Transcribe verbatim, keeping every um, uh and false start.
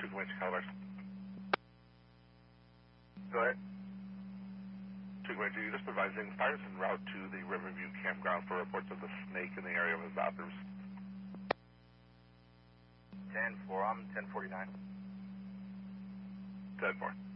two Comanche Calabash. Go ahead. two Comanche, just advising fires en route to the Riverview Campground for reports of the snake in the area of the bathrooms. ten four, I'm ten forty-nine. ten four.